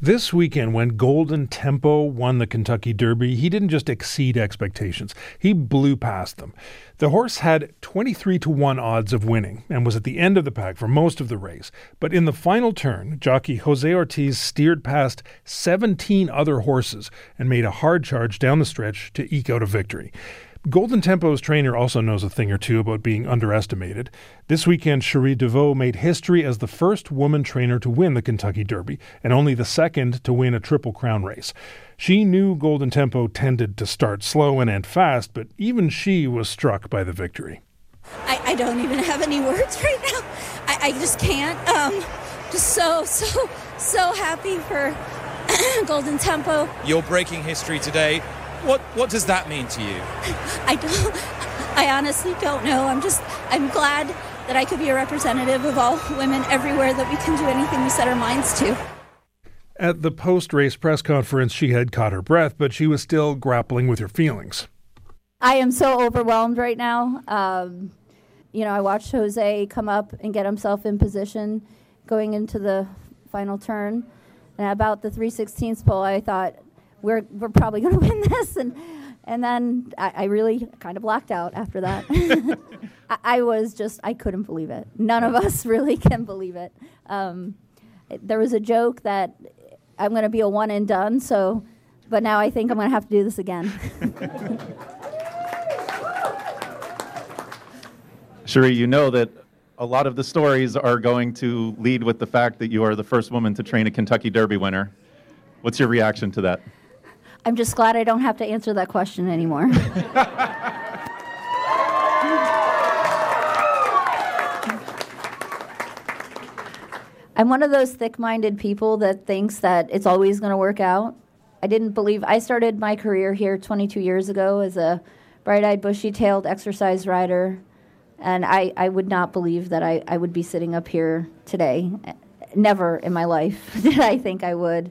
This weekend, when Golden Tempo won the Kentucky Derby, he didn't just exceed expectations. He blew past them. The horse had 23-1 odds of winning and was at the end of the pack for most of the race. But in the final turn, jockey Jose Ortiz steered past 17 other horses and made a hard charge down the stretch to eke out a victory. Golden Tempo's trainer also knows a thing or two about being underestimated. This weekend, Cherie DeVaux made history as the first woman trainer to win the Kentucky Derby and only the second to win a Triple Crown race. She knew Golden Tempo tended to start slow and end fast, but even she was struck by the victory. I don't even have any words right now. I just can't. Just so happy for Golden Tempo. You're breaking history today. What does that mean to you? I honestly don't know. I'm glad that I could be a representative of all women everywhere, that we can do anything we set our minds to. At the post-race press conference, she had caught her breath, but she was still grappling with her feelings. I am so overwhelmed right now. I watched Jose come up and get himself in position going into the final turn. And about the 3/16 pole, I thought, we're probably going to win this. And then I really kind of blacked out after that. I couldn't believe it. None of us really can believe it. There was a joke that I'm going to be a one and done, but now I think I'm going to have to do this again. Cherie, you know that a lot of the stories are going to lead with the fact that you are the first woman to train a Kentucky Derby winner. What's your reaction to that? I'm just glad I don't have to answer that question anymore. I'm one of those thick-minded people that thinks that it's always going to work out. I started my career here 22 years ago as a bright-eyed, bushy-tailed exercise rider, and I would not believe that I would be sitting up here today. Never in my life did I think I would.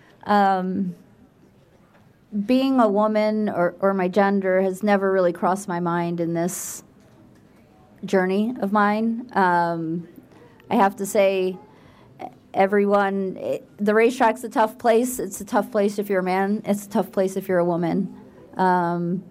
Being a woman or my gender has never really crossed my mind in this journey of mine. I have to say, the racetrack's a tough place. It's a tough place if you're a man. It's a tough place if you're a woman. The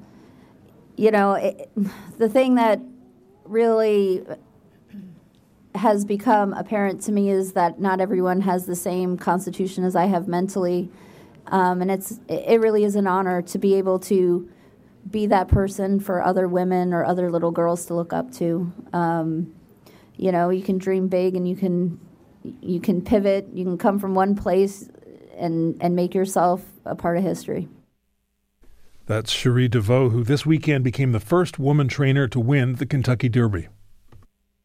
thing that really has become apparent to me is that not everyone has the same constitution as I have mentally. And it really is an honor to be able to be that person for other women or other little girls to look up to. You can dream big and you can pivot. You can come from one place and make yourself a part of history. That's Cherie DeVaux, who this weekend became the first woman trainer to win the Kentucky Derby.